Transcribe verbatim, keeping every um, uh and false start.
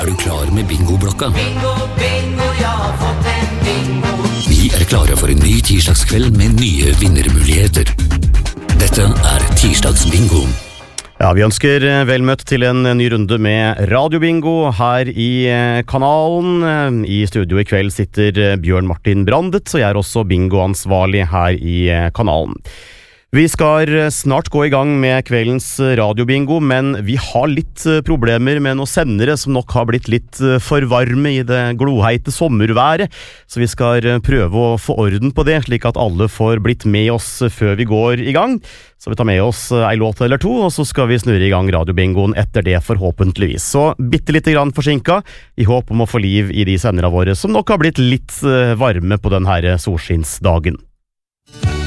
Er du klar med bingoblokka? Bingo, bingo, jeg har fått en bingo. Vi er klare for en ny tirsdagskveld med nye vinnermuligheter. Dette er tirsdagsbingo. Ja, vi ønsker vel møtt til en ny runde med radiobingo her i kanalen. I studio i kveld sitter Bjørn Martin Brandet, så jeg er også bingoansvarlig her i kanalen. Vi skal snart gå i gang med kveldens radiobingo, men vi har litt problemer med noen sendere som nok har blitt litt for varme i det gloheite sommerværet, så vi skal prøve å få orden på det, slik at alle får blitt med oss før vi går i gang. Så vi tar med oss en låt eller to, og så skal vi snurre i gang radiobingoen etter det forhåpentligvis. Så bitte lite grann forsinket, i håp om å få liv i de sendere våre som nok har blitt litt varme på denne solskinnsdagen.